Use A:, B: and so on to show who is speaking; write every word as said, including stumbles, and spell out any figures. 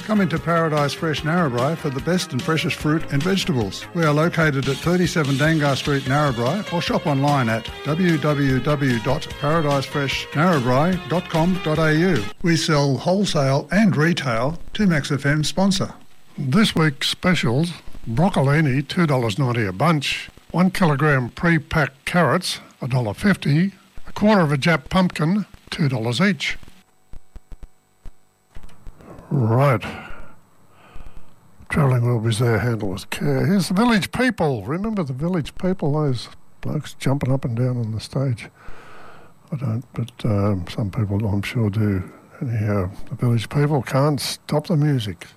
A: Come into Paradise Fresh Narrabri for the best and freshest fruit and vegetables. We are located at thirty-seven Dangar Street, Narrabri, or shop online at w w w dot paradise fresh narrabri dot com dot a u. We sell wholesale and retail to Max F M sponsor.
B: This week's specials: broccolini, two dollars ninety a bunch, one kilogram pre-packed carrots, one dollar fifty, a quarter of a Jap pumpkin, two dollars each. Right. Travelling Wilburys there, handle with care. Here's the Village People. Remember the Village People, those blokes jumping up and down on the stage? I don't, but um, some people I'm sure do. Anyhow, the Village People, Can't Stop the Music.